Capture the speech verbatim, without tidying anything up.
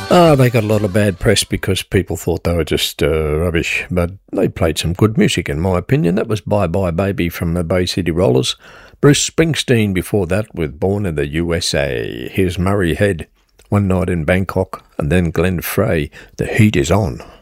Ah, they got a lot of bad press because people thought they were just uh, rubbish, but they played some good music in my opinion. That was Bye Bye Baby from the Bay City Rollers. Bruce Springsteen before that with Born in the U S A. Here's Murray Head, One Night in Bangkok, and then Glenn Frey, The Heat Is On.